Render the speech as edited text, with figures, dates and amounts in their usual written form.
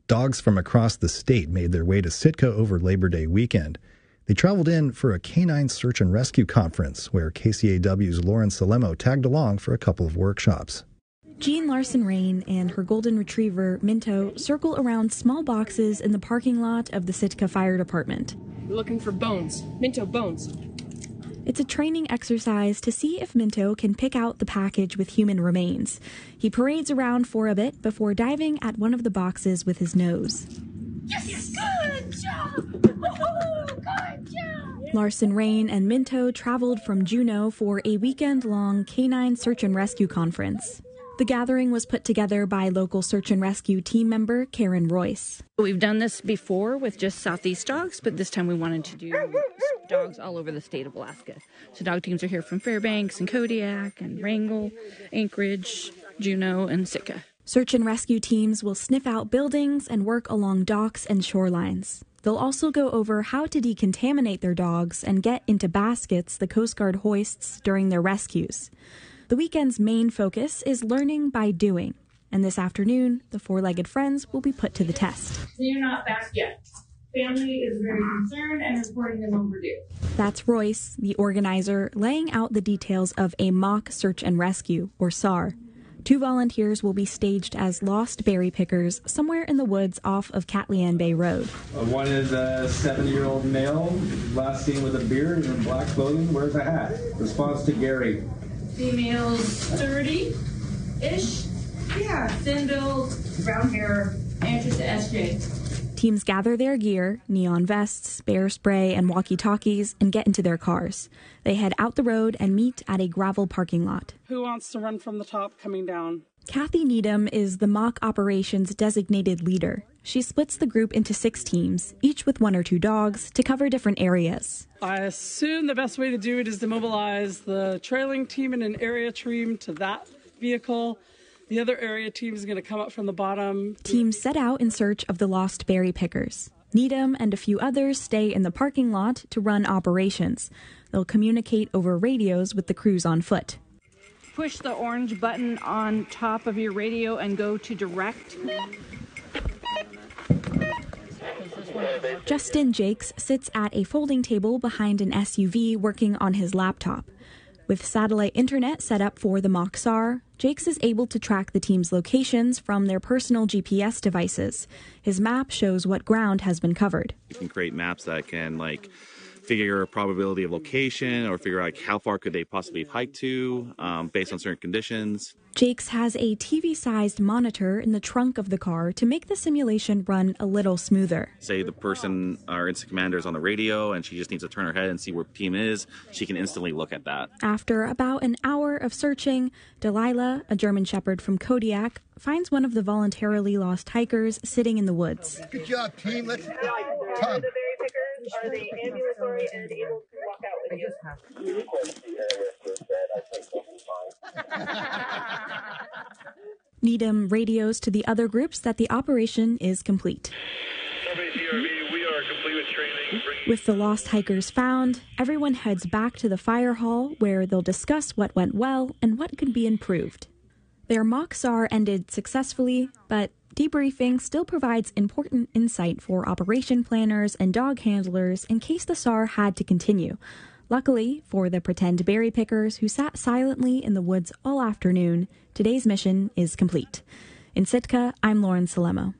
Dogs from across the state made their way to Sitka over Labor Day weekend. They traveled in for a canine search and rescue conference where KCAW's Lauren Salemo tagged along for a couple of workshops. Jean Larson-Rain and her golden retriever, Minto, circle around small boxes in the parking lot of the Sitka Fire Department. We're looking for bones. Minto, bones. It's a training exercise to see if Minto can pick out the package with human remains. He parades around for a bit before diving at one of the boxes with his nose. Yes! Good job! Good job! Larson-Rain and Minto traveled from Juneau for a weekend-long canine search and rescue conference. The gathering was put together by local search and rescue team member Karen Royce. We've done this before with just Southeast dogs, but this time we wanted to do dogs all over the state of Alaska. So dog teams are here from Fairbanks and Kodiak and Wrangell, Anchorage, Juneau, and Sitka. Search and rescue teams will sniff out buildings and work along docks and shorelines. They'll also go over how to decontaminate their dogs and get into baskets the Coast Guard hoists during their rescues. The weekend's main focus is learning by doing, and this afternoon, the four-legged friends will be put to the test. So you're not back yet. Family is very concerned and reporting them overdue. That's Royce, the organizer, laying out the details of a mock search and rescue, or SAR. 2 volunteers will be staged as lost berry pickers somewhere in the woods off of Catlian Bay Road. One is a 70-year-old male, last seen with a beard and black clothing, wears a hat. Response to Gary. Females 30-ish. Yeah, thin build, brown hair, answers to SJ. Teams gather their gear, neon vests, bear spray, and walkie-talkies, and get into their cars. They head out the road and meet at a gravel parking lot. Who wants to run from the top coming down? Kathy Needham is the mock operations designated leader. She splits the group into 6 teams, each with 1 or 2 dogs, to cover different areas. I assume the best way to do it is to mobilize the trailing team and an area team to that vehicle. The other area team is going to come up from the bottom. Teams set out in search of the lost berry pickers. Needham and a few others stay in the parking lot to run operations. They'll communicate over radios with the crews on foot. Push the orange button on top of your radio and go to direct. Justin Jakes sits at a folding table behind an SUV working on his laptop. With satellite internet set up for the mock SAR, Jakes is able to track the team's locations from their personal GPS devices. His map shows what ground has been covered. You can create maps that can figure a probability of location or figure out how far could they possibly have hiked to based on certain conditions. Jakes has a TV-sized monitor in the trunk of the car to make the simulation run a little smoother. Say the person, our incident commander, is on the radio and she just needs to turn her head and see where team is. She can instantly look at that. After about an hour of searching, Delilah, a German Shepherd from Kodiak, finds one of the voluntarily lost hikers sitting in the woods. Good job, team. Let's come. Are they ambulatory and able to walk out with you? Needham radios to the other groups that the operation is complete. We are complete with training. With the lost hikers found, everyone heads back to the fire hall where they'll discuss what went well and what could be improved. Their mock SAR ended successfully, but debriefing still provides important insight for operation planners and dog handlers in case the SAR had to continue. Luckily, for the pretend berry pickers who sat silently in the woods all afternoon, today's mission is complete. In Sitka, I'm Lauren Salemo.